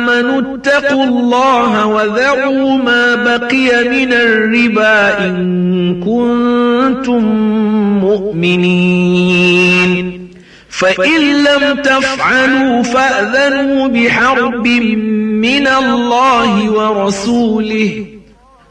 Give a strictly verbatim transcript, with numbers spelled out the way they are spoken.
آمنوا اتقوا الله وذروا ما بقي من الربا إن كنتم مؤمنين فإن لم تفعلوا فأذنوا بحرب من الله ورسوله